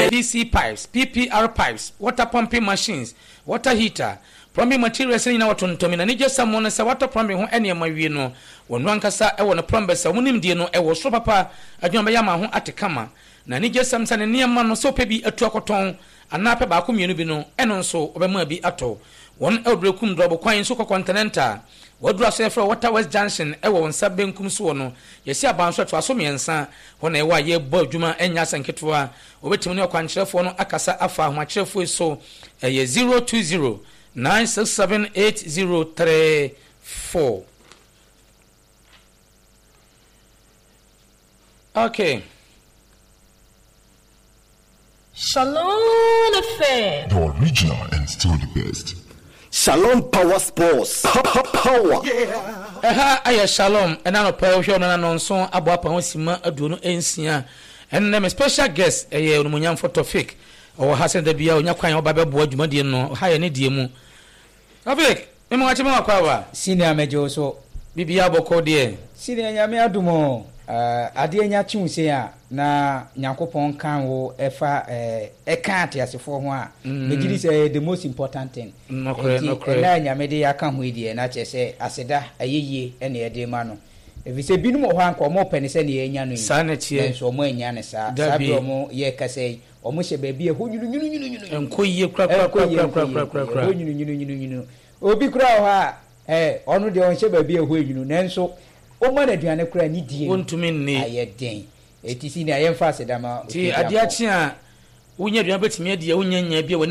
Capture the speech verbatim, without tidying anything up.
P V C pipes, P P R pipes, water pumping machines, water heater, plumbing materials in our tontomina. Nija someone sa water plumbing ho ene ma wie no. Wonu ankasa e wonu plumber sa wonim die no e wo so papa adwuma ya ma ho atekama. Na nija samsa ne niam no so pe bi atu akoton ana pe ba ko mienu bi no eno nso obema bi ato. Won elbrekum drobo kwan so continental. Wadura so efra Water West Junction e wo nsa benkum so no yesi abanso to aso miensa ho na e wa ye bo adwuma enya sanketwa obetimi ne kwankyerefo no akasa afa ahomkyerefo so e zero two zero nine six seven eight zero three four. Okay. Shalom Affair. The original and still the best. Shalom Power Sports. Power. Eha aye shalom ena no pa hwe no na nso abo apa ho sima aduonu ensia enne me special guest eye onumunyam photofik o hasen da bia onya kwan oba bebo adwumade no ha ye ne die mu Afik me mo ache me akwa wa senior mejo so bibia boko de senior nyame adumo uh, ade anya chiunse a na nyankopon kan wo efa eh eka atiasefo ho a megiri say the most important thing no kre no kre na nyame de aka ho die na chese aseda ayeye ene ede ma no evi se binum ho anko mo pene se ne enya no sa na tie so mo enya ne sa sabi mo ye kase o mo she ba bi e ho nyunu nyunu nyunu nyunu enko ye kra kra kra kra kra kra kra ho nyunu nyunu nyunu nyunu obi kra ho a eh onu de on she ba bi e ho nyunu nenso o ma na aduane kra ni die wontumi nni aye den etisi ni aye mfa sedama ti ade achi a wonya aduane betimi ade a wonya nya bi